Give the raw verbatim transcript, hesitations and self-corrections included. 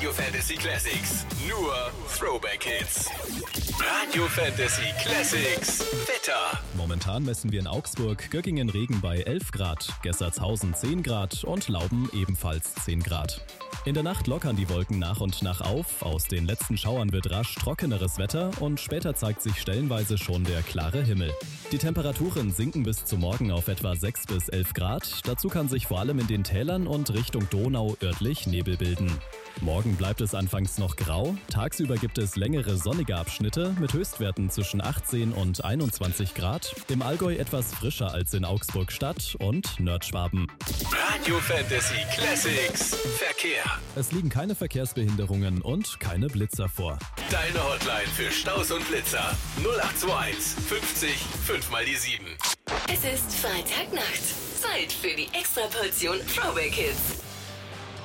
Radio Fantasy Classics. Nur Throwback Hits. Radio Fantasy Classics. Wetter. Momentan messen wir in Augsburg Göggingen Regen bei elf Grad, Gessertshausen zehn Grad und Lauben ebenfalls zehn Grad. In der Nacht lockern die Wolken nach und nach auf, aus den letzten Schauern wird rasch trockeneres Wetter und später zeigt sich stellenweise schon der klare Himmel. Die Temperaturen sinken bis zum Morgen auf etwa sechs bis elf Grad, dazu kann sich vor allem in den Tälern und Richtung Donau örtlich Nebel bilden. Morgen bleibt es anfangs noch grau, tagsüber gibt es längere sonnige Abschnitte mit Höchstwerten zwischen achtzehn und einundzwanzig Grad, im Allgäu etwas frischer als in Augsburg-Stadt und Nordschwaben. Radio Fantasy Classics. Verkehr. Es liegen keine Verkehrsbehinderungen und keine Blitzer vor. Deine Hotline für Staus und Blitzer. null acht zwei eins fünfzig fünf mal die sieben. Es ist Freitagnacht. Zeit für die Extraportion Throwback Hits.